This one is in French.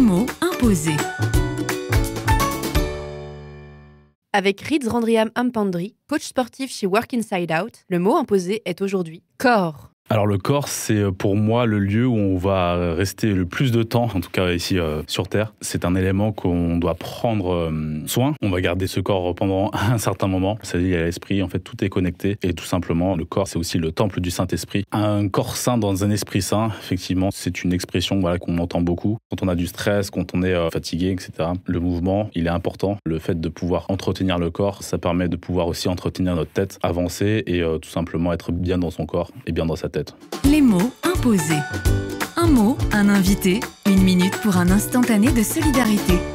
mots imposés. Avec Riz Randriam Ampandri, coach sportif chez Work Inside Out, le mot imposé est aujourd'hui corps. Alors le corps, c'est pour moi le lieu où on va rester le plus de temps, en tout cas ici sur Terre. C'est un élément qu'on doit prendre soin. On va garder ce corps pendant un certain moment. C'est-à-dire qu'il y a l'esprit, en fait tout est connecté. Et tout simplement, le corps, c'est aussi le temple du Saint-Esprit. Un corps sain dans un esprit sain, effectivement, c'est une expression qu'on entend beaucoup. Quand on a du stress, quand on est fatigué, etc. Le mouvement, il est important. Le fait de pouvoir entretenir le corps, ça permet de pouvoir aussi entretenir notre tête, avancer et tout simplement être bien dans son corps et bien dans sa tête. Les mots imposés. Un mot, un invité, 1 minute pour un instantané de solidarité.